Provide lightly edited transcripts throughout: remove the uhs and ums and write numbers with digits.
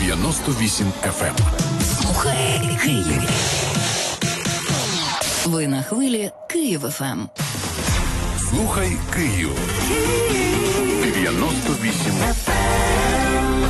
98 FM. Слухай Київ. Ви на хвилі Київ ФМ. Слухай Київ. 98 FM.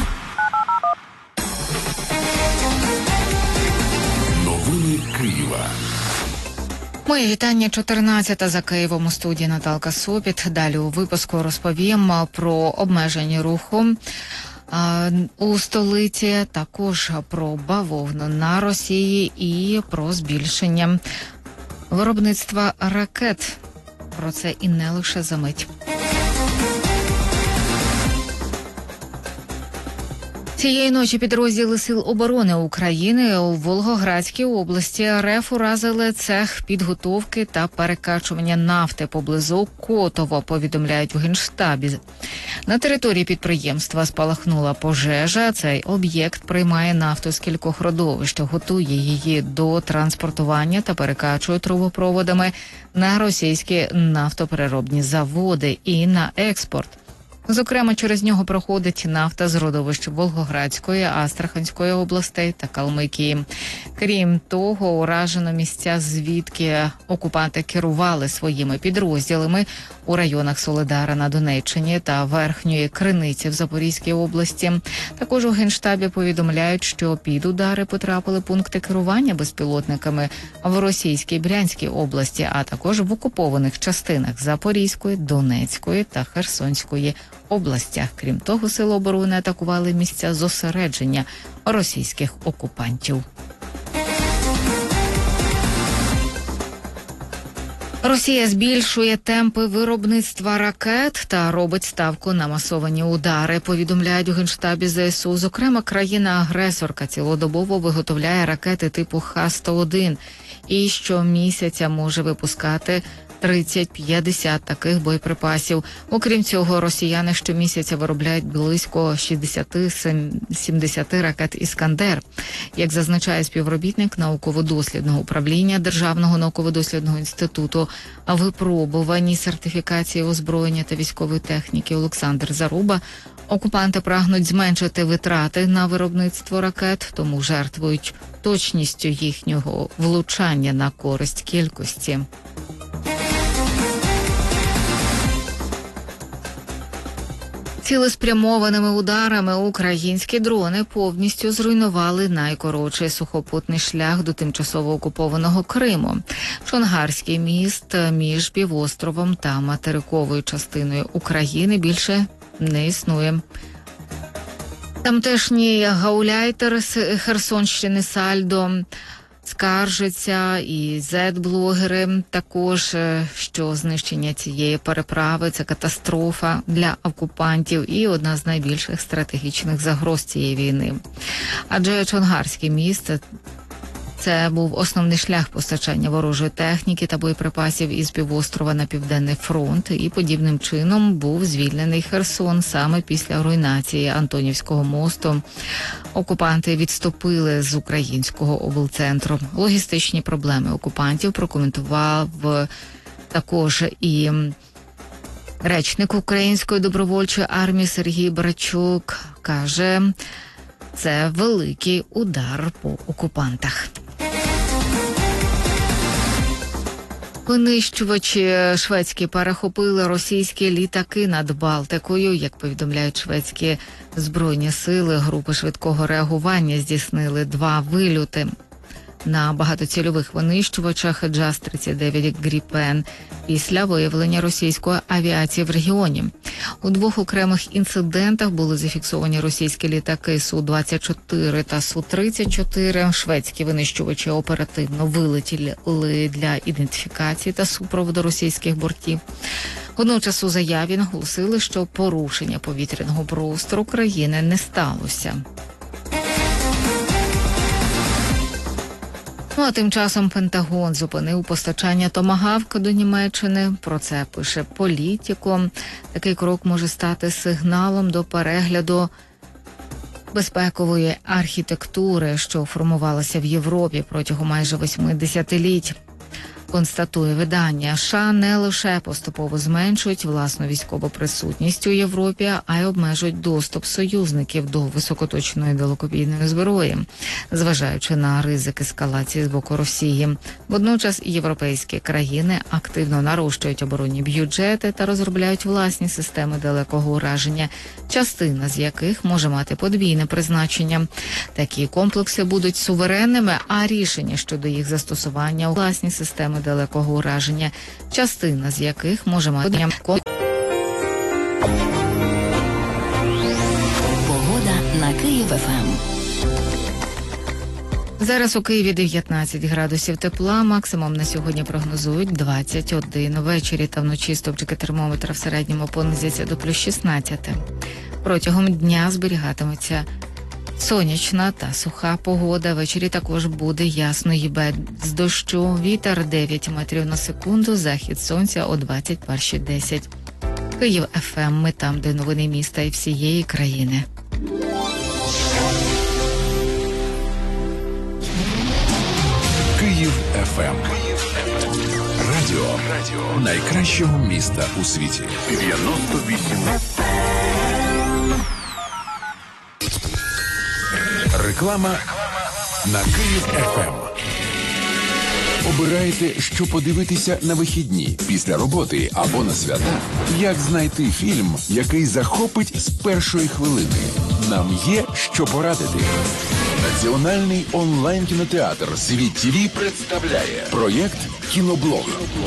Новини Києва. Моє вітання, 14 за Києвом, у студії Наталка Сопіт. Далі у випуску розповім про обмеження руху у столиці, також про бавовну на Росії і про збільшення виробництва ракет. Про це і не лише за мить. Цієї ночі підрозділи Сил оборони України у Волгоградській області РФ уразили цех підготовки та перекачування нафти поблизу Котово, повідомляють в Генштабі. На території підприємства спалахнула пожежа. Цей об'єкт приймає нафту з кількох родовищ, готує її до транспортування та перекачує трубопроводами на російські нафтопереробні заводи і на експорт. Зокрема, через нього проходить нафта з родовищ Волгоградської, Астраханської областей та Калмикії. Крім того, уражено місця, звідки окупанти керували своїми підрозділами у районах Солидара на Донеччині та Верхньої Криниці в Запорізькій області. Також у Генштабі повідомляють, що під удари потрапили пункти керування безпілотниками в Російській Брянській області, а також в окупованих частинах Запорізької, Донецької та Херсонської областях. Крім того, Сили оборони атакували місця зосередження російських окупантів. Росія збільшує темпи виробництва ракет та робить ставку на масовані удари, повідомляють у Генштабі ЗСУ. Зокрема, країна-агресорка цілодобово виготовляє ракети типу Х-101 і щомісяця може випускати 30-50 таких боєприпасів. Окрім цього, росіяни щомісяця виробляють близько 60-70 ракет «Іскандер». Як зазначає співробітник науково-дослідного управління Державного науково-дослідного інституту випробувань і сертифікації озброєння та військової техніки Олександр Заруба, окупанти прагнуть зменшити витрати на виробництво ракет, тому жертвують точністю їхнього влучання на користь кількості. Цілеспрямованими ударами українські дрони повністю зруйнували найкоротший сухопутний шлях до тимчасово окупованого Криму. Чонгарський міст між півостровом та материковою частиною України більше не існує. Тамтешній гауляйтер з Херсонщини Сальдо скаржаться, і зет-блогери також, що знищення цієї переправи – це катастрофа для окупантів і одна з найбільших стратегічних загроз цієї війни. Адже Чонгарське місце – це був основний шлях постачання ворожої техніки та боєприпасів із півострова на Південний фронт, і подібним чином був звільнений Херсон саме після руйнації Антонівського мосту. Окупанти відступили з українського облцентру. Логістичні проблеми окупантів прокоментував також і речник Української добровольчої армії Сергій Брачук. Каже, це великий удар по окупантах. Винищувачі шведські перехопили російські літаки над Балтикою. Як повідомляють шведські збройні сили, групи швидкого реагування здійснили 2 вильоти на багатоцільових винищувачах JAS-39 Gripen після виявлення російської авіації в регіоні. У 2 окремих інцидентах були зафіксовані російські літаки Су-24 та Су-34. Шведські винищувачі оперативно вилетіли для ідентифікації та супроводу російських бортів. Водночас у заяві наголосили, що порушення повітряного простору країни не сталося. Ну а тим часом Пентагон зупинив постачання томагавка до Німеччини. Про це пише Політіко. Такий крок може стати сигналом до перегляду безпекової архітектури, що формувалася в Європі протягом майже 8 десятиліть. Констатує видання, США не лише поступово зменшують власну військову присутність у Європі, а й обмежують доступ союзників до високоточної далекобійної зброї, зважаючи на ризик ескалації з боку Росії. Водночас європейські країни активно нарощують оборонні бюджети та розробляють власні системи далекого ураження, частина з яких може мати подвійне призначення. Такі комплекси будуть суверенними, а рішення щодо їх застосування у власні системи далекого ураження, частина з яких може мати Погода на Київ-ФМ. Зараз у Києві 19 градусів тепла, максимум на сьогодні прогнозують 21. Ввечері та вночі стопчики термометра в середньому понизяться до плюс 16. Протягом дня зберігатиметься сонячна та суха погода. Ввечері також буде ясно і без дощу. Вітер 9 метрів на секунду, захід сонця о 21:10. Київ ФМ, ми там, де новини міста і всієї країни. Київ ФМ. Радіо найкращого міста у світі. 98 FM. Реклама на Київ ФМ. Обираєте, що подивитися на вихідні, після роботи або на свята? Як знайти фільм, який захопить з першої хвилини? Нам є що порадити. Національний онлайн-кінотеатр «Світ ТВ» представляє проєкт «Кіноблог».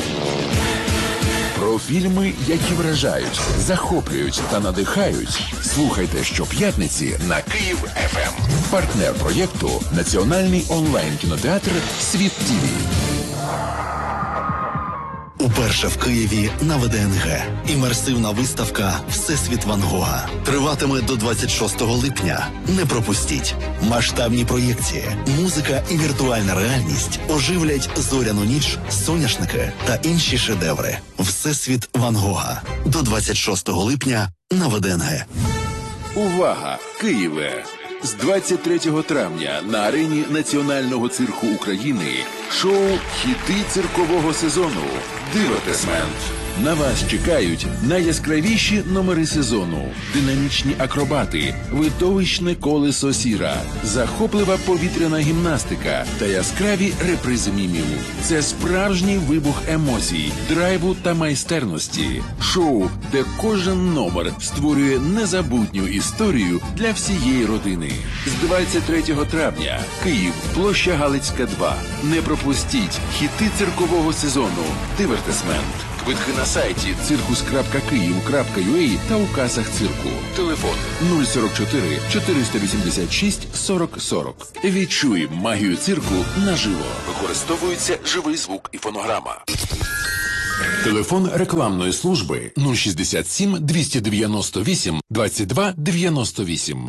Про фільми, які вражають, захоплюють та надихають. Слухайте щоп'ятниці на Київ ФМ. Партнер проєкту – Національний онлайн-кінотеатр «Світ ТВ». Уперше в Києві на ВДНГ. Імерсивна виставка «Всесвіт Ван Гога» триватиме до 26 липня. Не пропустіть. Масштабні проєкції, музика і віртуальна реальність оживлять зоряну ніч, соняшники та інші шедеври. «Всесвіт Ван Гога» до 26 липня на ВДНГ. Увага! Києве! З 23 травня на арені Національного цирку України шоу «Хіти циркового сезону» «Дивертисмент». На вас чекають найяскравіші номери сезону, динамічні акробати, видовищне колесо сіра, захоплива повітряна гімнастика та яскраві репризи мімів. Це справжній вибух емоцій, драйву та майстерності. Шоу, де кожен номер створює незабутню історію для всієї родини. З 23 травня Київ, площа Галицька, 2. Не пропустіть хіти циркового сезону «Дивертисмент». Квитки на сайті circus.kyiv.ua та у касах цирку. Телефон 044 486 40 40. Відчуй магію цирку наживо. Використовується живий звук і фонограма. Телефон рекламної служби 067 298 22 98.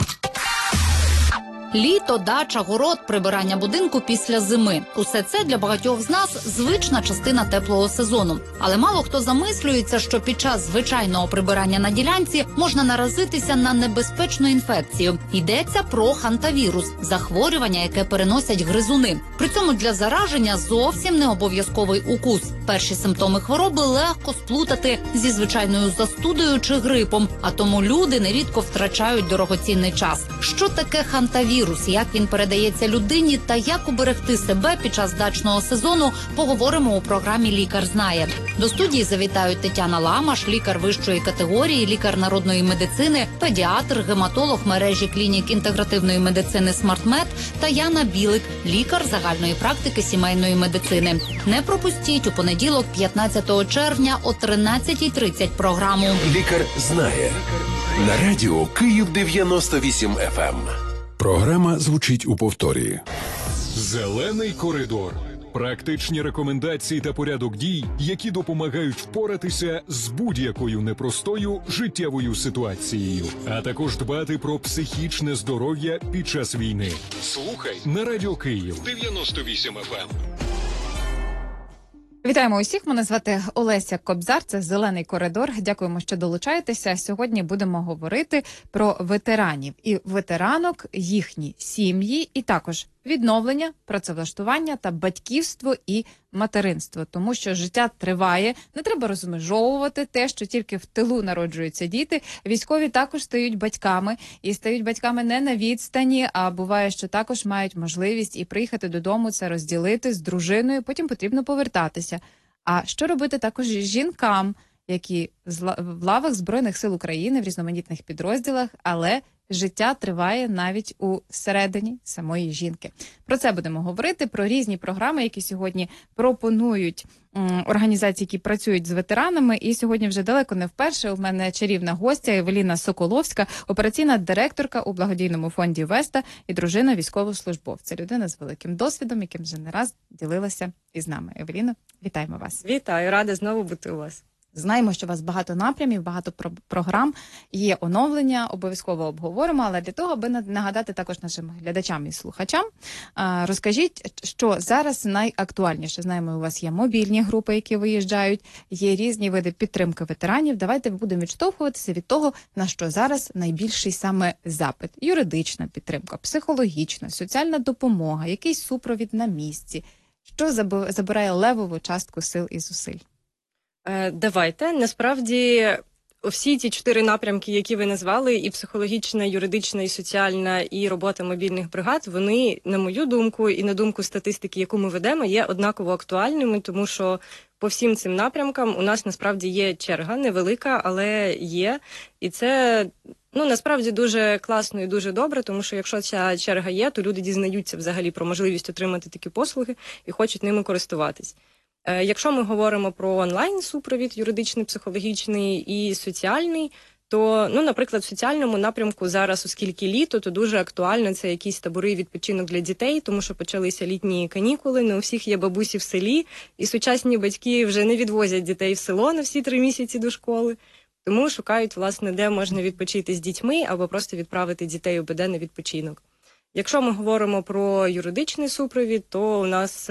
Літо, дача, город, прибирання будинку після зими. Усе це для багатьох з нас звична частина теплого сезону. Але мало хто замислюється, що під час звичайного прибирання на ділянці можна наразитися на небезпечну інфекцію. Йдеться про хантавірус – захворювання, яке переносять гризуни. При цьому для зараження зовсім не обов'язковий укус. Перші симптоми хвороби легко сплутати зі звичайною застудою чи грипом, а тому люди нерідко втрачають дорогоцінний час. Що таке хантавірус? Як він передається людині та як уберегти себе під час дачного сезону, поговоримо у програмі «Лікар знає». До студії завітають Тетяна Ламаш, лікар вищої категорії, лікар народної медицини, педіатр, гематолог мережі клінік інтегративної медицини «Смартмед» та Яна Білик, лікар загальної практики сімейної медицини. Не пропустіть у понеділок, 15 червня о 13:30 програму Лікар знає. На радіо Київ 98 FM. Програма звучить у повторі. Зелений коридор. Практичні рекомендації та порядок дій, які допомагають впоратися з будь-якою непростою життєвою ситуацією, а також дбати про психічне здоров'я під час війни. Слухай на радіо Київ 98 FM. Вітаємо усіх, мене звати Олеся Кобзар, це «Зелений коридор». Дякуємо, що долучаєтеся. Сьогодні будемо говорити про ветеранів і ветеранок, їхні сім'ї і також відновлення, працевлаштування та батьківство і материнство. Тому що життя триває, не треба розмежовувати те, що тільки в тилу народжуються діти. Військові також стають батьками, і стають батьками не на відстані, а буває, що також мають можливість і приїхати додому, це розділити з дружиною, потім потрібно повертатися. А що робити також жінкам, які в лавах Збройних сил України, в різноманітних підрозділах, але життя триває навіть у середині самої жінки. Про це будемо говорити, про різні програми, які сьогодні пропонують організації, які працюють з ветеранами. І сьогодні вже далеко не вперше у мене чарівна гостя Евеліна Соколовська, операційна директорка у благодійному фонді Веста і дружина військовослужбовця. Людина з великим досвідом, яким вже не раз ділилася із нами. Евеліна, вітаємо вас. Вітаю, рада знову бути у вас. Знаємо, що у вас багато напрямів, багато програм, є оновлення, обов'язково обговоримо, але для того, аби нагадати також нашим глядачам і слухачам, розкажіть, що зараз найактуальніше. Знаємо, у вас є мобільні групи, які виїжджають, є різні види підтримки ветеранів. Давайте будемо відштовхуватися від того, на що зараз найбільший саме запит. Юридична підтримка, психологічна, соціальна допомога, якийсь супровід на місці. Що забирає левову частку сил і зусиль? Давайте. Насправді, всі ті 4 напрямки, які ви назвали, і психологічна, юридична, і соціальна, і робота мобільних бригад, вони, на мою думку, і на думку статистики, яку ми ведемо, є однаково актуальними, тому що по всім цим напрямкам у нас, насправді, є черга, невелика, але є. І це, насправді, дуже класно і дуже добре, тому що якщо ця черга є, то люди дізнаються взагалі про можливість отримати такі послуги і хочуть ними користуватись. Якщо ми говоримо про онлайн-супровід, юридичний, психологічний і соціальний, то, наприклад, в соціальному напрямку зараз, оскільки літо, то дуже актуально це якісь табори відпочинок для дітей, тому що почалися літні канікули, не у всіх є бабусі в селі, і сучасні батьки вже не відвозять дітей в село на всі 3 місяці до школи, тому шукають, власне, де можна відпочити з дітьми або просто відправити дітей у БД на відпочинок. Якщо ми говоримо про юридичний супровід, то у нас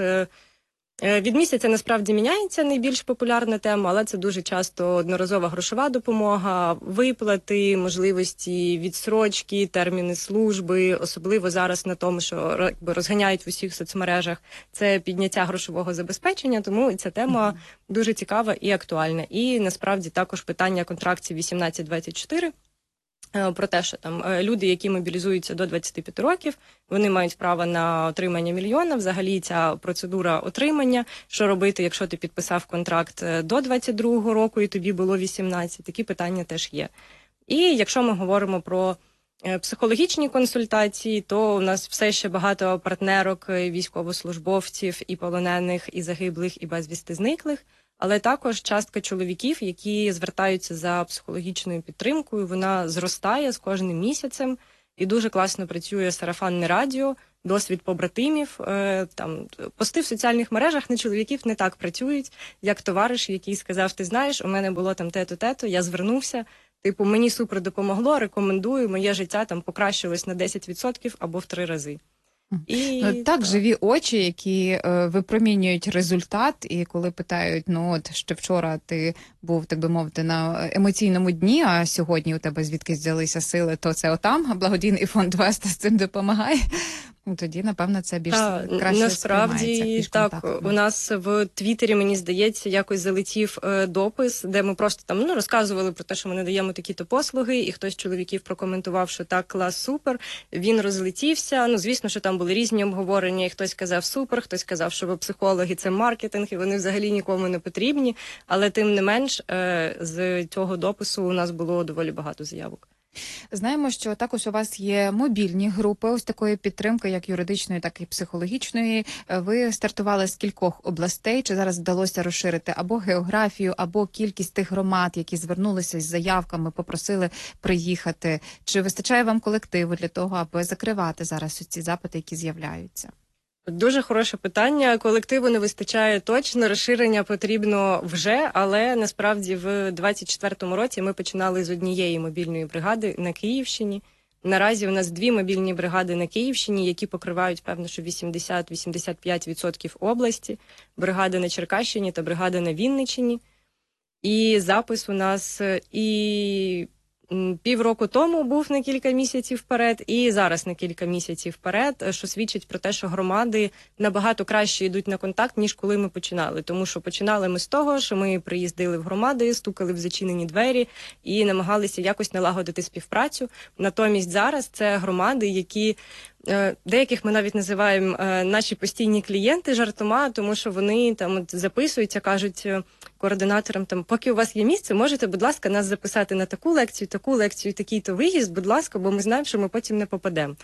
від місяця насправді міняється найбільш популярна тема, але це дуже часто одноразова грошова допомога, виплати, можливості відстрочки, терміни служби, особливо зараз на тому, що розганяють в усіх соцмережах, це підняття грошового забезпечення, тому ця тема дуже цікава і актуальна. І насправді також питання контрактів 18-24, про те, що там люди, які мобілізуються до 25 років, вони мають право на отримання мільйона. Взагалі ця процедура отримання, що робити, якщо ти підписав контракт до 22-го року і тобі було 18, такі питання теж є. І якщо ми говоримо про психологічні консультації, то у нас все ще багато партнерок, військовослужбовців, і полонених, і загиблих, і безвісти зниклих. Але також частка чоловіків, які звертаються за психологічною підтримкою, вона зростає з кожним місяцем. І дуже класно працює сарафанне радіо, досвід побратимів. Там пости в соціальних мережах на чоловіків не так працюють, як товариш, який сказав, ти знаєш, у мене було там те-то, я звернувся, типу, мені супер допомогло, рекомендую, моє життя там покращилось на 10% або в 3 рази. І так, живі очі, які випромінюють результат, і коли питають, ще вчора ти був, так би мовити, на емоційному дні, а сьогодні у тебе звідки взялися сили, то це отам, благодійний фонд Веста з цим допомагає. Тоді, напевно, це більш краще насправді, більш так, у нас в Твіттері, мені здається, якось залетів допис, де ми просто там розказували про те, що ми надаємо такі-то послуги, і хтось з чоловіків прокоментував, що так, клас, супер, він розлетівся, звісно, що там були різні обговорення, і хтось сказав супер, хтось сказав, що психологи – це маркетинг, і вони взагалі нікому не потрібні, але тим не менш, з цього допису у нас було доволі багато заявок. Знаємо, що також у вас є мобільні групи ось такої підтримки, як юридичної, так і психологічної. Ви стартували з кількох областей. Чи зараз вдалося розширити або географію, або кількість тих громад, які звернулися з заявками, попросили приїхати? Чи вистачає вам колективу для того, аби закривати зараз ці запити, які з'являються? Дуже хороше питання. Колективу не вистачає точно, розширення потрібно вже, але насправді в 24-му році ми починали з однієї мобільної бригади на Київщині. Наразі у нас 2 мобільні бригади на Київщині, які покривають, певно, що 80-85% області, бригада на Черкащині та бригада на Вінниччині. І запис у нас і півроку тому був на кілька місяців вперед, і зараз на кілька місяців вперед, що свідчить про те, що громади набагато краще йдуть на контакт, ніж коли ми починали. Тому що починали ми з того, що ми приїздили в громади, стукали в зачинені двері і намагалися якось налагодити співпрацю. Натомість зараз це громади, які деяких ми навіть називаємо наші постійні клієнти жартома, тому що вони там от записуються, кажуть координаторам, там, поки у вас є місце, можете, будь ласка, нас записати на таку лекцію, такий-то виїзд, будь ласка, бо ми знаємо, що ми потім не попадемо.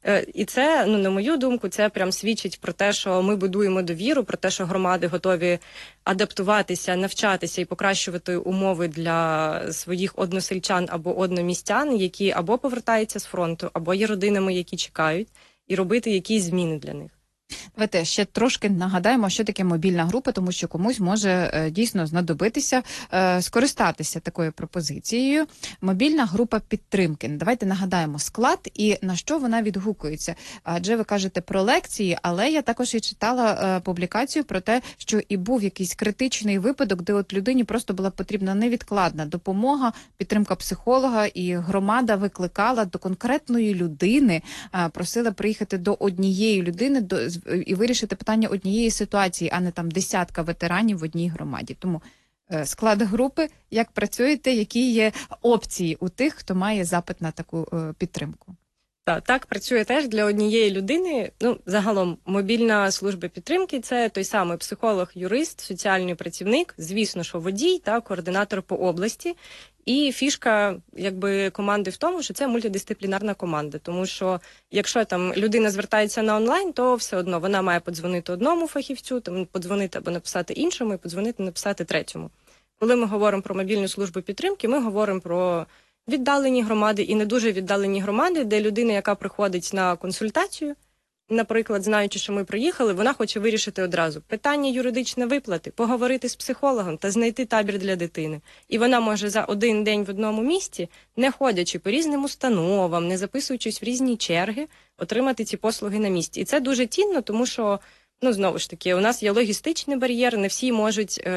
І це, на мою думку, це прям свідчить про те, що ми будуємо довіру, про те, що громади готові адаптуватися, навчатися і покращувати умови для своїх односельчан або одномістян, які або повертаються з фронту, або є родинами, які чекають, і робити якісь зміни для них. Давайте ще трошки нагадаємо, що таке мобільна група, тому що комусь може дійсно знадобитися скористатися такою пропозицією. Мобільна група підтримки. Давайте нагадаємо склад і на що вона відгукується. Адже ви кажете про лекції, але я також і читала публікацію про те, що і був якийсь критичний випадок, де от людині просто була потрібна невідкладна допомога, підтримка психолога, і громада викликала до конкретної людини, просила приїхати до однієї людини, і вирішити питання однієї ситуації, а не там десятка ветеранів в одній громаді. Тому склад групи, як працюєте, які є опції у тих, хто має запит на таку підтримку? Так працює теж для однієї людини. Загалом, мобільна служба підтримки – це той самий психолог, юрист, соціальний працівник, звісно, що водій та координатор по області. І фішка команди в тому, що це мультидисциплінарна команда, тому що якщо там людина звертається на онлайн, то все одно вона має подзвонити одному фахівцю, там подзвонити або написати іншому і подзвонити, написати третьому. Коли ми говоримо про мобільну службу підтримки, ми говоримо про віддалені громади і не дуже віддалені громади, де людина, яка приходить на консультацію, наприклад, знаючи, що ми приїхали, вона хоче вирішити одразу питання юридичної виплати, поговорити з психологом та знайти табір для дитини. І вона може за один день в одному місці, не ходячи по різним установам, не записуючись в різні черги, отримати ці послуги на місці. І це дуже цінно, тому що, знову ж таки, у нас є логістичний бар'єр, не всі можуть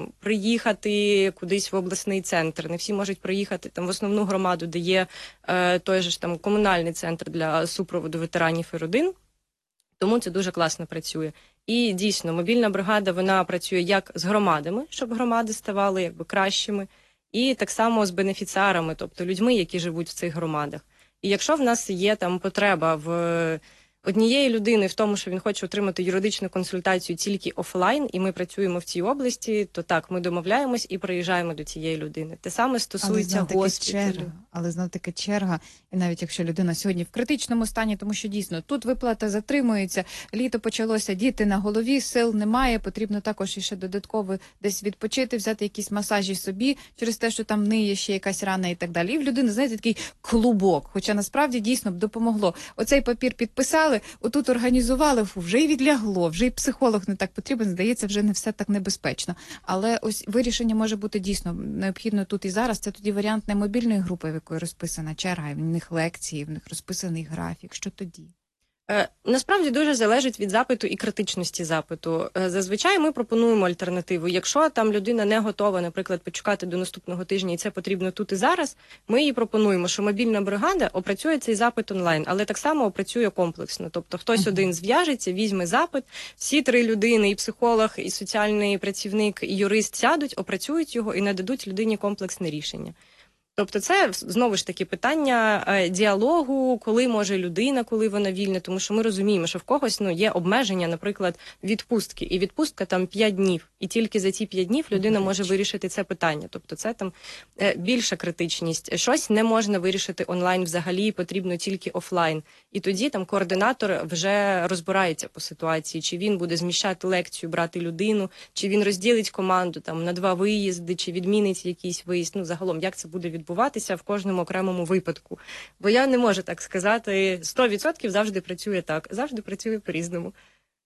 приїхати кудись в обласний центр, не всі можуть приїхати в основну громаду, де є той же комунальний центр для супроводу ветеранів і родин. Тому це дуже класно працює. І дійсно, мобільна бригада, вона працює як з громадами, щоб громади ставали кращими, і так само з бенефіціарами, тобто людьми, які живуть в цих громадах. І якщо в нас є потреба в однієї людини в тому, що він хоче отримати юридичну консультацію тільки офлайн, і ми працюємо в цій області, то так, ми домовляємось і приїжджаємо до цієї людини. Те саме стосується госпіталю. Але знов-таки черга, і навіть якщо людина сьогодні в критичному стані, тому що дійсно тут виплата затримується, літо почалося, діти на голові, сил немає, потрібно також іще додатково десь відпочити, взяти якісь масажі собі, через те, що там ниє ще якась рана і так далі. І в людини, знаєте, такий клубок, хоча насправді дійсно б допомогло. Оцей папір підписали, отут організували, вже й відлягло, вже й психолог не так потрібен, здається, вже не все так небезпечно. Але ось вирішення може бути дійсно необхідно тут і зараз. Це тоді варіант не мобільної групи, в якої розписана черга, в них лекції, в них розписаний графік. Що тоді? Насправді дуже залежить від запиту і критичності запиту. Зазвичай ми пропонуємо альтернативу. Якщо там людина не готова, наприклад, почекати до наступного тижня, і це потрібно тут і зараз, ми їй пропонуємо, що мобільна бригада опрацює цей запит онлайн, але так само опрацює комплексно. Тобто хтось один зв'яжеться, візьме запит, всі три людини, і психолог, і соціальний працівник, і юрист сядуть, опрацюють його і нададуть людині комплексне рішення. Тобто це, знову ж таки, питання діалогу, коли може людина, коли вона вільна, тому що ми розуміємо, що в когось є обмеження, наприклад, відпустки, і відпустка там 5 днів, і тільки за ці 5 днів людина може вирішити це питання. Тобто це там більша критичність. Щось не можна вирішити онлайн взагалі, потрібно тільки офлайн. І тоді там координатор вже розбирається по ситуації, чи він буде зміщати лекцію, брати людину, чи він розділить команду там на 2 виїзди, чи відмінить якийсь виїзд. Загалом, як це буде відбуватися в кожному окремому випадку. Бо я не можу так сказати, 100% завжди працює так, завжди працює по-різному.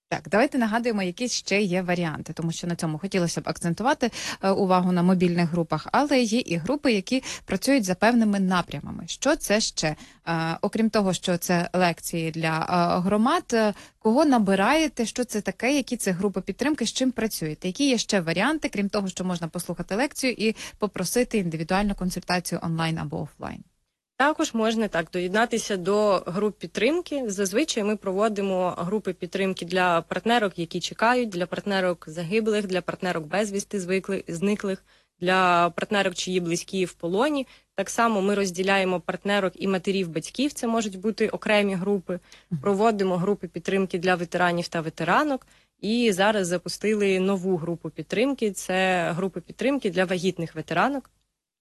Так, давайте нагадуємо, які ще є варіанти, тому що на цьому хотілося б акцентувати увагу на мобільних групах, але є і групи, які працюють за певними напрямами. Що це ще? Окрім того, що це лекції для громад, кого набираєте, що це таке, які це групи підтримки, з чим працюєте? Які є ще варіанти, крім того, що можна послухати лекцію і попросити індивідуальну консультацію онлайн або офлайн? Також можна доєднатися до груп підтримки. Зазвичай ми проводимо групи підтримки для партнерок, які чекають, для партнерок загиблих, для партнерок безвісти зниклих, для партнерок, чиї близькі в полоні. Так само ми розділяємо партнерок і матерів батьків, це можуть бути окремі групи. Проводимо групи підтримки для ветеранів та ветеранок. І зараз запустили нову групу підтримки. Це групи підтримки для вагітних ветеранок.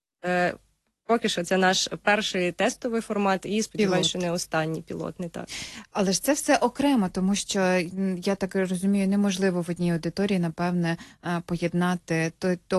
Поки що це наш перший тестовий формат і, сподіваюся, що не останній пілотний. Так. Але ж це все окремо, тому що, я так розумію, неможливо в одній аудиторії, напевне, поєднати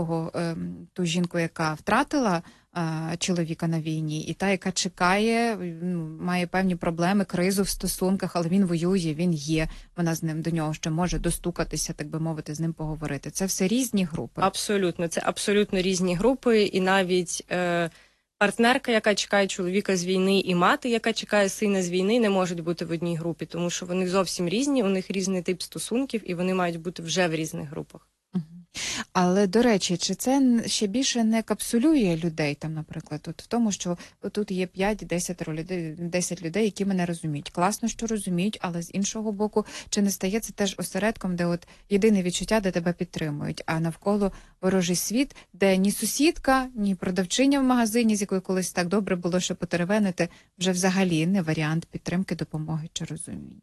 ту жінку, яка втратила чоловіка на війні, і та, яка чекає, має певні проблеми, кризу в стосунках, але він воює, він є, вона з ним до нього ще може достукатися, так би мовити, з ним поговорити. Це все різні групи. Абсолютно, це абсолютно різні групи, і навіть партнерка, яка чекає чоловіка з війни, і мати, яка чекає сина з війни, не можуть бути в одній групі, тому що вони зовсім різні, у них різний тип стосунків, і вони мають бути вже в різних групах. Але, до речі, чи це ще більше не капсулює людей, там, наприклад, в тому, що тут є 5-10 людей, які мене розуміють. Класно, що розуміють, але з іншого боку, чи не стає це теж осередком, де от єдине відчуття, де тебе підтримують, а навколо ворожий світ, де ні сусідка, ні продавчиня в магазині, з якою колись так добре було, що потеревенити, вже взагалі не варіант підтримки, допомоги чи розуміння?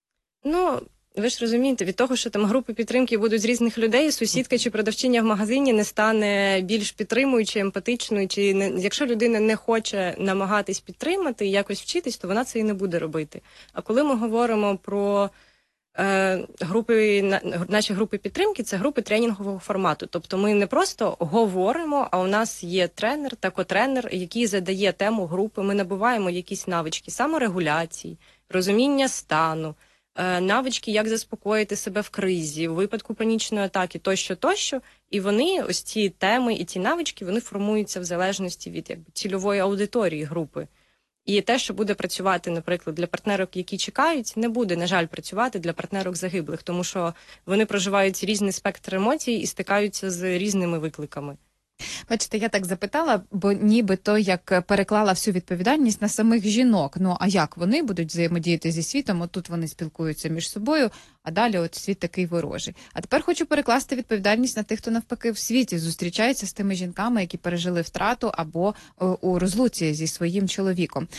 Ви ж розумієте, від того, що там групи підтримки будуть з різних людей, сусідка чи продавчиня в магазині не стане більш підтримуючою, емпатичною, чи не, якщо людина не хоче намагатись підтримати і якось вчитись, то вона це і не буде робити. А коли ми говоримо про наші групи підтримки, це групи тренінгового формату. Тобто ми не просто говоримо, а у нас є тренер та котренер, який задає тему групи, ми набуваємо якісь навички саморегуляції, розуміння стану, навички, як заспокоїти себе в кризі, у випадку панічної атаки, тощо. І вони, ось ці теми і ці навички, вони формуються в залежності від цільової аудиторії групи. І те, що буде працювати, наприклад, для партнерок, які чекають, не буде, на жаль, працювати для партнерок загиблих, тому що вони проживають різний спектр емоцій і стикаються з різними викликами. Бачите, я так запитала, бо нібито як переклала всю відповідальність на самих жінок. А як вони будуть взаємодіяти зі світом? Отут вони спілкуються між собою, а далі от світ такий ворожий. А тепер хочу перекласти відповідальність на тих, хто навпаки в світі зустрічається з тими жінками, які пережили втрату або у розлуці зі своїм чоловіком.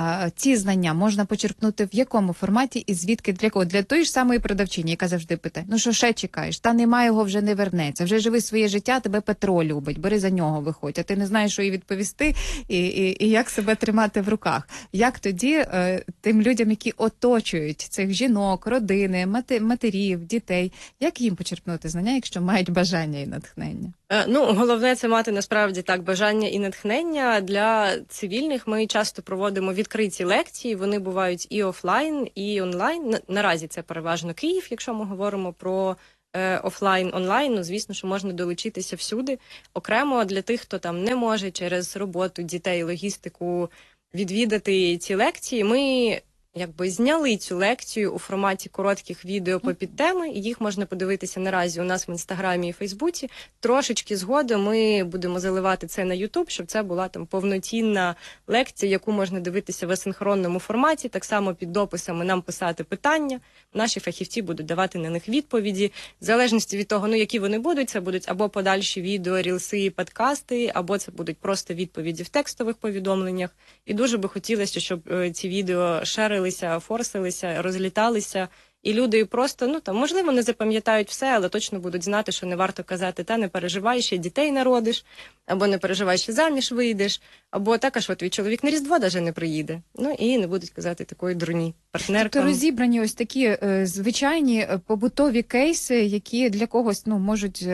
Ці знання можна почерпнути в якому форматі і звідки, для кого? Для тої ж самої продавчині, яка завжди питає, що ще чекаєш? Та немає, його вже не вернеться, вже живи своє життя, тебе Петро любить, бери за нього виходь, а ти не знаєш, що їй відповісти і як себе тримати в руках. Як тоді тим людям, які оточують цих жінок, родини, матерів, дітей, як їм почерпнути знання, якщо мають бажання і натхнення? Головне це мати насправді бажання і натхнення. Для цивільних ми часто проводимо відкриті лекції, вони бувають і офлайн, і онлайн. Наразі це переважно Київ, якщо ми говоримо про офлайн, онлайн, звісно, що можна долучитися всюди. Окремо для тих, хто там не може через роботу, дітей, логістику відвідати ці лекції, ми зняли цю лекцію у форматі коротких відео по підтеми, і їх можна подивитися наразі у нас в Інстаграмі і Фейсбуці. Трошечки згодом ми будемо заливати це на Ютуб, щоб це була повноцінна лекція, яку можна дивитися в асинхронному форматі, так само під дописами нам писати питання, наші фахівці будуть давати на них відповіді. В залежності від того, які вони будуть, це будуть або подальші відео, рілси, подкасти, або це будуть просто відповіді в текстових повідомленнях. І дуже би хотілося, щоб ці відео шерили, форсилися, розліталися, і люди просто, можливо, не запам'ятають все, але точно будуть знати, що не варто казати, не переживай, ще дітей народиш, або не переживай, що заміж вийдеш, або також твій чоловік на Різдво навіть не приїде. І не будуть казати такої дурні партнеркам. Тобто розібрані ось такі звичайні побутові кейси, які для когось можуть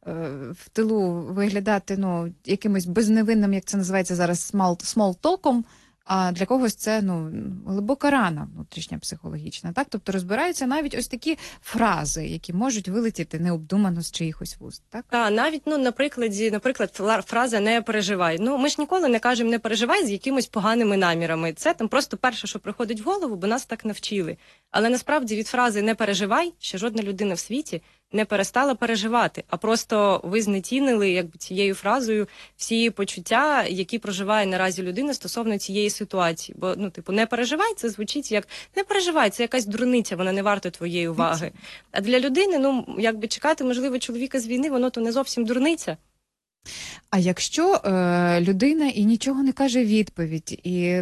в тилу виглядати якимось безневинним, як це називається зараз, смол-током, А для когось це глибока рана внутрішня психологічна. Так? Тобто розбираються навіть ось такі фрази, які можуть вилетіти необдумано з чиїхось вуст. Так, навіть наприклад, фраза «не переживай». Ми ж ніколи не кажемо «не переживай» з якимось поганими намірами. Це там просто перше, що приходить в голову, бо нас так навчили. Але насправді від фрази «не переживай» ще жодна людина в світі не перестала переживати, а просто ви знецінили цією фразою всі почуття, які проживає наразі людина стосовно цієї ситуації. Бо, не переживай, це звучить як не переживай, це якась дурниця, вона не варта твоєї уваги. А для людини, чекати, можливо, чоловіка з війни, воно то не зовсім дурниця. А якщо людина і нічого не каже відповідь,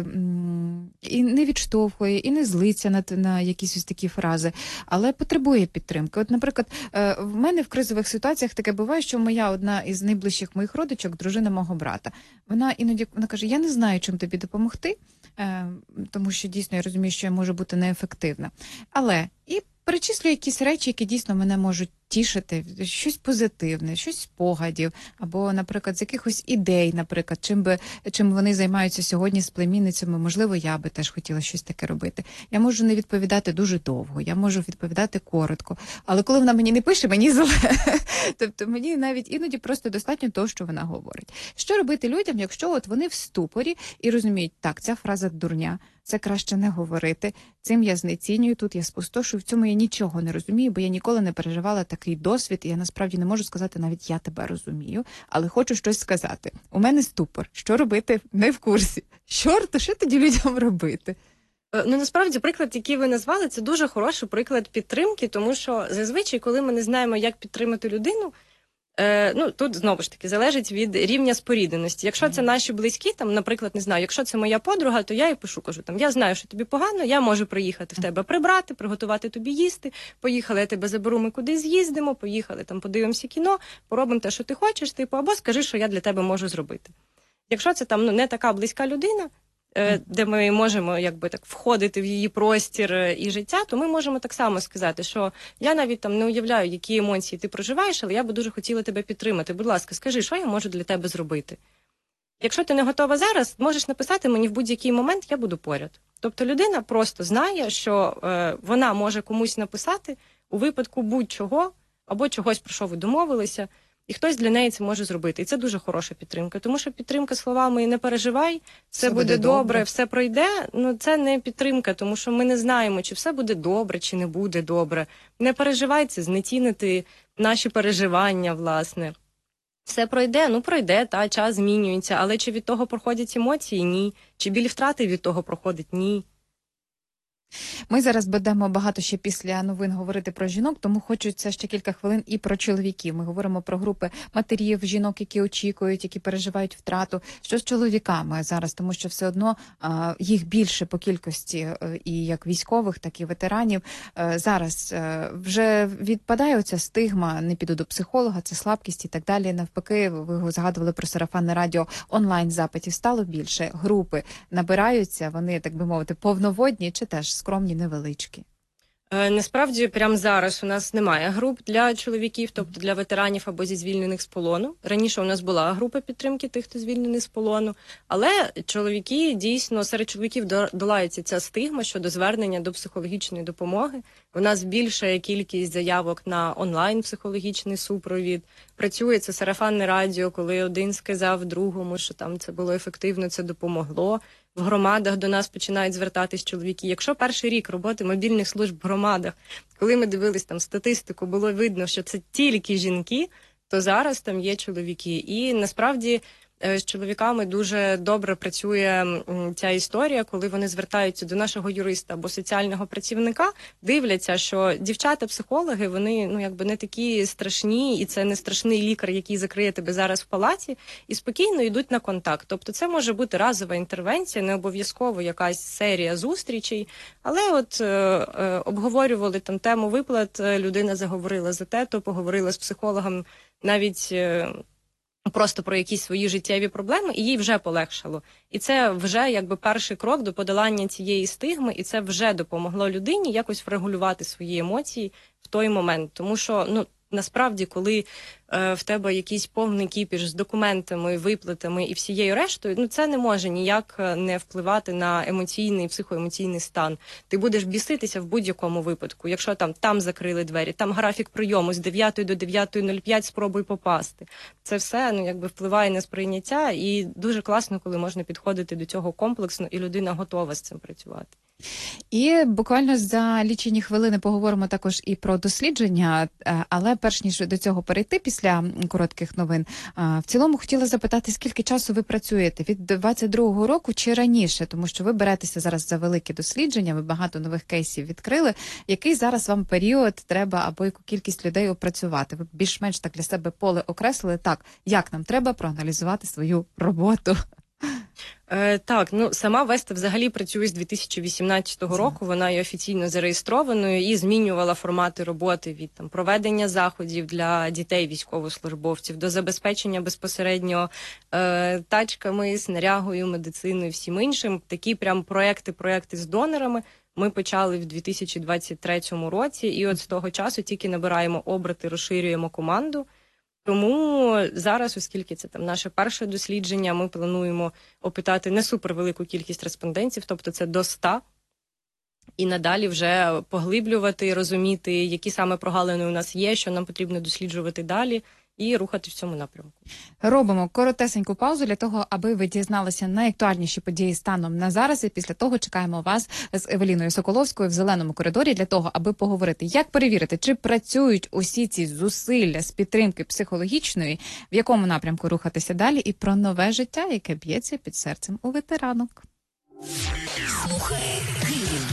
і не відштовхує, і не злиться на якісь ось такі фрази, але потребує підтримки. От, наприклад, в мене в кризових ситуаціях таке буває, що одна із найближчих моїх родичок, дружина мого брата, вона іноді каже, я не знаю, чим тобі допомогти, тому що дійсно я розумію, що я можу бути неефективна. Але перечислюю якісь речі, які дійсно мене можуть тішити, щось позитивне, щось спогадів, або, наприклад, з якихось ідей, наприклад, чим вони займаються сьогодні з племінницями, можливо, я би теж хотіла щось таке робити. Я можу не відповідати дуже довго, я можу відповідати коротко, але коли вона мені не пише, мені зле. Тобто мені навіть іноді просто достатньо того, що вона говорить. Що робити людям, якщо вони в ступорі і розуміють, так, ця фраза дурня, це краще не говорити, цим я знецінюю, тут я спустошую, в цьому я нічого не розумію, бо я ніколи не переживала такий досвід, і я насправді не можу сказати навіть «я тебе розумію», але хочу щось сказати. У мене ступор, що робити, не в курсі. Що тоді людям робити? Насправді, приклад, який ви назвали, це дуже хороший приклад підтримки, тому що зазвичай, коли ми не знаємо, як підтримати людину, тут, знову ж таки, залежить від рівня спорідненості. Якщо це наші близькі, наприклад, не знаю, якщо це моя подруга, то я їй пишу, кажу, я знаю, що тобі погано, я можу приїхати в тебе прибрати, приготувати тобі їсти, поїхали, я тебе заберу, ми кудись з'їздимо, поїхали, подивимося кіно, поробимо те, що ти хочеш, або скажи, що я для тебе можу зробити. Якщо це не така близька людина, де ми можемо входити в її простір і життя, то ми можемо так само сказати, що я навіть не уявляю, які емоції ти проживаєш, але я би дуже хотіла тебе підтримати. Будь ласка, скажи, що я можу для тебе зробити. Якщо ти не готова зараз, можеш написати мені в будь-який момент, я буду поряд. Тобто людина просто знає, що вона може комусь написати у випадку будь-чого, або чогось, про що ви домовилися, і хтось для неї це може зробити. І це дуже хороша підтримка. Тому що підтримка словами «не переживай», «все буде добре», «все пройде», це не підтримка, тому що ми не знаємо, чи все буде добре, чи не буде добре. Не переживай, це знецінити наші переживання, власне. Все пройде, пройде, час змінюється, але чи від того проходять емоції? Ні. Чи біль втрати від того проходить? Ні. Ми зараз будемо багато ще після новин говорити про жінок, тому хочеться ще кілька хвилин і про чоловіків. Ми говоримо про групи матерів, жінок, які очікують, які переживають втрату. Що з чоловіками зараз? Тому що все одно їх більше по кількості і як військових, так і ветеранів. Зараз вже відпадає оця стигма, не піду до психолога, це слабкість і так далі. Навпаки, ви згадували про сарафанне радіо, онлайн-запитів стало більше, групи набираються, вони, так би мовити, повноводні чи теж скромні, невеличкі? Насправді, прямо зараз у нас немає груп для чоловіків, тобто для ветеранів або зі звільнених з полону. Раніше у нас була група підтримки тих, хто звільнений з полону, але чоловіки, дійсно, серед чоловіків долається ця стигма щодо звернення до психологічної допомоги. У нас більша кількість заявок на онлайн-психологічний супровід. Працює це сарафанне радіо, коли один сказав другому, що це було ефективно, це допомогло. В громадах до нас починають звертатись чоловіки. Якщо перший рік роботи мобільних служб в громадах, коли ми дивились статистику, було видно, що це тільки жінки, то зараз там є чоловіки. І насправді з чоловіками дуже добре працює ця історія, коли вони звертаються до нашого юриста або соціального працівника, дивляться, що дівчата-психологи, вони не такі страшні, і це не страшний лікар, який закриє тебе зараз в палаті, і спокійно йдуть на контакт. Тобто це може бути разова інтервенція, не обов'язково якась серія зустрічей, але обговорювали тему виплат, людина заговорила за те, то поговорила з психологом навіть просто про якісь свої життєві проблеми, і їй вже полегшало. І це вже перший крок до подолання цієї стигми, і це вже допомогло людині якось врегулювати свої емоції в той момент. Тому що, насправді, коли в тебе якийсь повний кіпіш з документами, виплатами і всією рештою, ну це не може ніяк не впливати на емоційний, психоемоційний стан. Ти будеш біситися в будь-якому випадку. Якщо там закрили двері, там графік прийому з 9 до 9:05 спробуй попасти. Це все, ну, якби впливає на сприйняття, і дуже класно, коли можна підходити до цього комплексно, і людина готова з цим працювати. І буквально за лічені хвилини поговоримо також і про дослідження, але перш ніж до цього перейти після коротких новин, в цілому хотіла запитати, скільки часу ви працюєте? Від 22-го року чи раніше? Тому що ви беретеся зараз за великі дослідження, ви багато нових кейсів відкрили. Який зараз вам період треба або яку кількість людей опрацювати? Ви більш-менш так для себе поле окреслили, так, як нам треба проаналізувати свою роботу? Так, ну сама Веста взагалі працює з 2018 року, вона є офіційно зареєстрованою і змінювала формати роботи від там проведення заходів для дітей військовослужбовців до забезпечення безпосередньо тачками, снарягою, медициною, всім іншим. Такі прям проекти з донорами ми почали в 2023 році, і от з того часу тільки набираємо оберти, розширюємо команду. Тому зараз, оскільки це там наше перше дослідження, ми плануємо опитати не супервелику кількість респондентів, тобто це до 100, і надалі вже поглиблювати, розуміти, які саме прогалини у нас є, що нам потрібно досліджувати далі, і рухати в цьому напрямку. Робимо коротесеньку паузу для того, аби ви дізналися найактуальніші події станом на зараз, і після того чекаємо вас з Евеліною Соколовською в зеленому коридорі для того, аби поговорити, як перевірити, чи працюють усі ці зусилля з підтримки психологічної, в якому напрямку рухатися далі, і про нове життя, яке б'ється під серцем у ветеранок. Слухай Київ.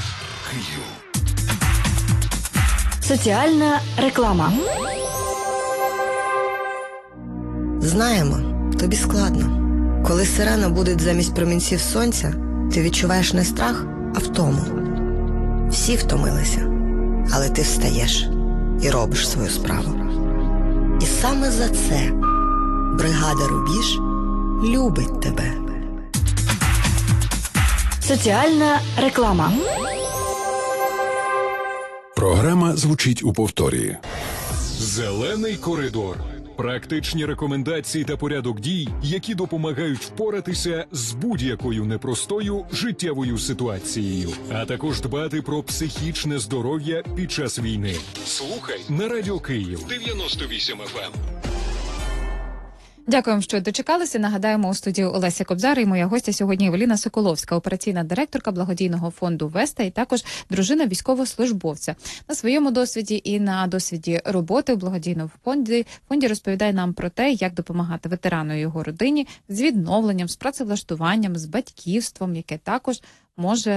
Соціальна реклама. Знаємо, тобі складно. Коли сирена будить замість промінців сонця, ти відчуваєш не страх, а втому. Всі втомилися, але ти встаєш і робиш свою справу. І саме за це бригада «Рубіж» любить тебе. Соціальна реклама. Програма звучить у повторі. Зелений коридор. Практичні рекомендації та порядок дій, які допомагають впоратися з будь-якою непростою життєвою ситуацією, а також дбати про психічне здоров'я під час війни. Слухай на Радіо Київ 98 FM. Дякуємо, що дочекалися. Нагадаємо, у студії Олеся Кобзар і моя гостя сьогодні Евеліна Соколовська, операційна директорка благодійного фонду Веста і також дружина військовослужбовця. На своєму досвіді і на досвіді роботи у благодійному фонді розповідає нам про те, як допомагати ветерану і його родині з відновленням, з працевлаштуванням, з батьківством, яке також може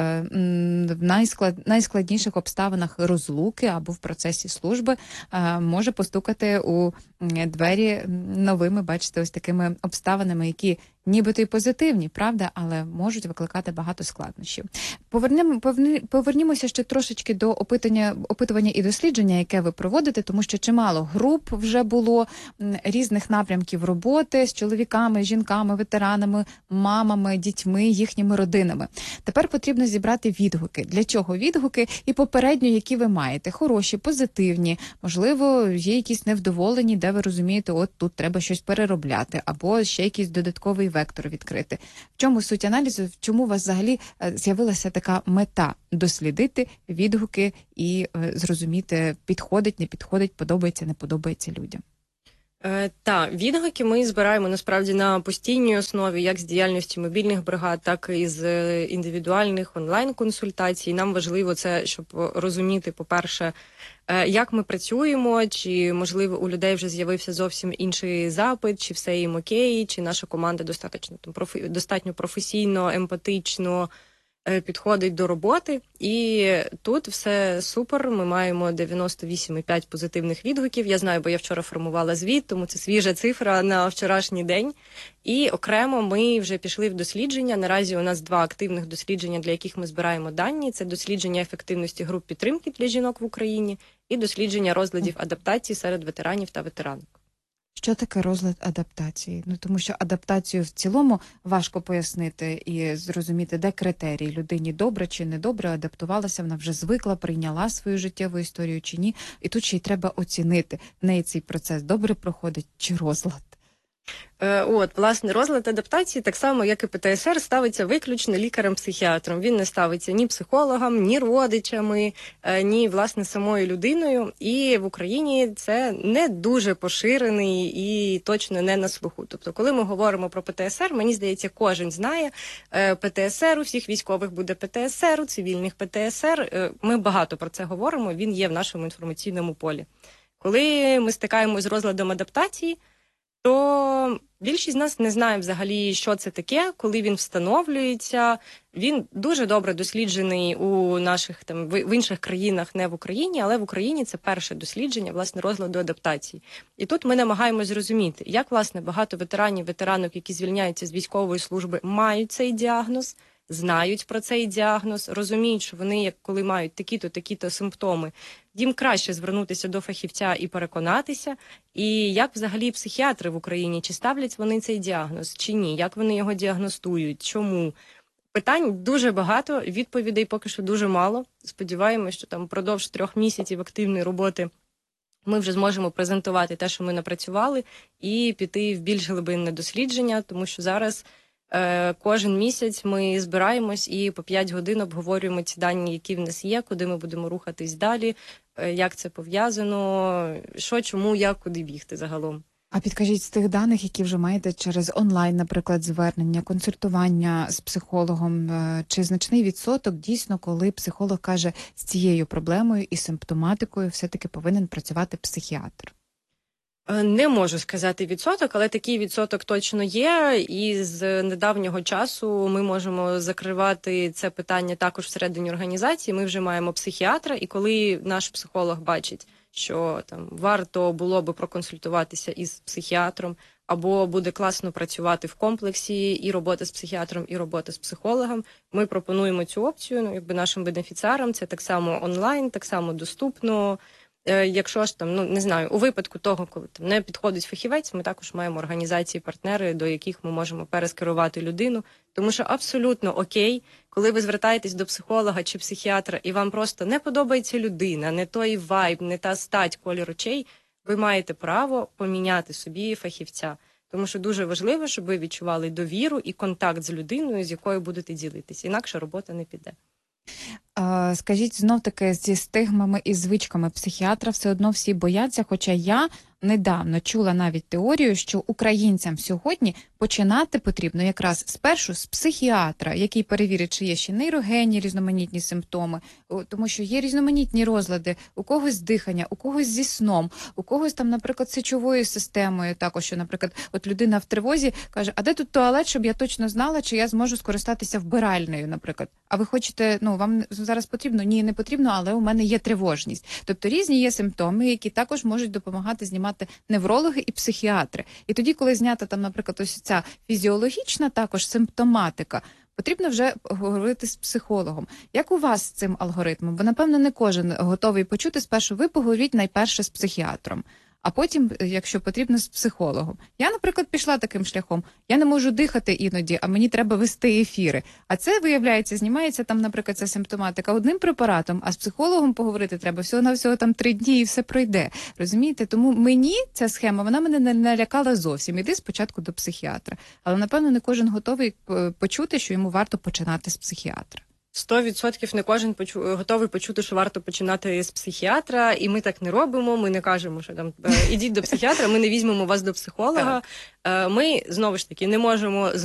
в найскладніших обставинах розлуки або в процесі служби може постукати у двері новими, бачите, ось такими обставинами, які нібито й позитивні, правда, але можуть викликати багато складнощів. Повернімося ще трошечки до опитування і дослідження, яке ви проводите, тому що чимало груп вже було різних напрямків роботи з чоловіками, жінками, ветеранами, мамами, дітьми, їхніми родинами. Тепер потрібно зібрати відгуки. Для чого відгуки? І попередньо, які ви маєте. Хороші, позитивні, можливо, є якісь невдоволені, де ви розумієте, от тут треба щось переробляти, або ще якийсь додатковий вектор відкрити. В чому суть аналізу? Чому у вас взагалі з'явилася така мета дослідити відгуки і зрозуміти, підходить, не підходить, подобається, не подобається людям? Так, відгуки ми збираємо насправді на постійній основі, як з діяльності мобільних бригад, так і з індивідуальних онлайн-консультацій. Нам важливо це, щоб розуміти, по-перше, як ми працюємо, чи, можливо, у людей вже з'явився зовсім інший запит, чи все їм окей, чи наша команда достатньо професійно, емпатично підходить до роботи. І тут все супер, ми маємо 98,5 позитивних відгуків. Я знаю, бо я вчора формувала звіт, тому це свіжа цифра на вчорашній день. І окремо ми вже пішли в дослідження. Наразі у нас 2 активних дослідження, для яких ми збираємо дані. Це дослідження ефективності груп підтримки для жінок в Україні і дослідження розладів адаптації серед ветеранів та ветеранок. Що таке розлад адаптації? Ну, тому що адаптацію в цілому важко пояснити і зрозуміти, де критерії. Людині добре чи недобре адаптувалася, вона вже звикла, прийняла свою життєву історію чи ні. І тут ще й треба оцінити, в неї цей процес добре проходить чи розлад. Власне, розлад адаптації, так само, як і ПТСР, ставиться виключно лікарем-психіатром. Він не ставиться ні психологом, ні родичами, ні, власне, самою людиною. І в Україні це не дуже поширений і точно не на слуху. Тобто, коли ми говоримо про ПТСР, мені здається, кожен знає ПТСР, у всіх військових буде ПТСР, у цивільних ПТСР. Ми багато про це говоримо, він є в нашому інформаційному полі. Коли ми стикаємося з розладом адаптації, то більшість з нас не знає взагалі, що це таке, коли він встановлюється. Він дуже добре досліджений у наших в інших країнах, не в Україні, але в Україні це перше дослідження, власне, розладу адаптації. І тут ми намагаємося зрозуміти, як, власне, багато ветеранок, які звільняються з військової служби, мають цей діагноз, знають про цей діагноз, розуміють, що вони, коли мають такі-то симптоми, їм краще звернутися до фахівця і переконатися. І як взагалі психіатри в Україні, чи ставлять вони цей діагноз, чи ні, як вони його діагностують, чому? Питань дуже багато, відповідей поки що дуже мало. Сподіваємось, що там впродовж 3 місяців активної роботи ми вже зможемо презентувати те, що ми напрацювали, і піти в більш глибинне дослідження, тому що зараз кожен місяць ми збираємось і по 5 годин обговорюємо ці дані, які в нас є, куди ми будемо рухатись далі, як це пов'язано, що, чому, як, куди бігти загалом. А підкажіть, з тих даних, які вже маєте через онлайн, наприклад, звернення, консультування з психологом, чи значний відсоток дійсно, коли психолог каже, з цією проблемою і симптоматикою все-таки повинен працювати психіатр? Не можу сказати відсоток, але такий відсоток точно є, і з недавнього часу ми можемо закривати це питання також всередині організації. Ми вже маємо психіатра, і коли наш психолог бачить, що там варто було би проконсультуватися із психіатром, або буде класно працювати в комплексі і робота з психіатром, і робота з психологом, ми пропонуємо цю опцію, нашим бенефіціарам, це так само онлайн, так само доступно. Якщо ж не знаю, у випадку того, коли не підходить фахівець, ми також маємо організації-партнери, до яких ми можемо перескерувати людину. Тому що абсолютно окей, коли ви звертаєтесь до психолога чи психіатра, і вам просто не подобається людина, не той вайб, не та стать, колір очей, ви маєте право поміняти собі фахівця. Тому що дуже важливо, щоб ви відчували довіру і контакт з людиною, з якою будете ділитись. Інакше робота не піде. Скажіть, знов-таки, зі стигмами і звичками психіатра все одно всі бояться, хоча я недавно чула навіть теорію, що українцям сьогодні починати потрібно якраз спершу з психіатра, який перевірить, чи є ще нейрогенні різноманітні симптоми, тому що є різноманітні розлади, у когось з дихання, у когось зі сном, у когось там, наприклад, сечовою системою, також, що, наприклад, от людина в тривозі каже, а де тут туалет, щоб я точно знала, чи я зможу скористатися вбиральнею, наприклад. А ви хочете, вам зараз потрібно? Ні, не потрібно, але у мене є тривожність. Тобто різні є симптоми, які також можуть допомагати знімати неврологи і психіатри. І тоді, коли знята там, наприклад, ось ця фізіологічна також симптоматика, потрібно вже говорити з психологом. Як у вас з цим алгоритмом? Бо, напевно, не кожен готовий почути. Спершу ви поговоріть найперше з психіатром, а потім, якщо потрібно, з психологом. Я, наприклад, пішла таким шляхом. Я не можу дихати іноді, а мені треба вести ефіри. А це, виявляється, знімається там, наприклад, ця симптоматика одним препаратом, а з психологом поговорити треба всього-навсього там 3 дні і все пройде. Розумієте? Тому мені ця схема, вона мене не налякала зовсім. Іди спочатку до психіатра. Але, напевно, не кожен готовий почути, що йому варто починати з психіатра. 100% не кожен готовий почути, що варто починати з психіатра, і ми так не робимо, ми не кажемо, що там ідіть до психіатра, ми не візьмемо вас до психолога. Ми, знову ж таки, не можемо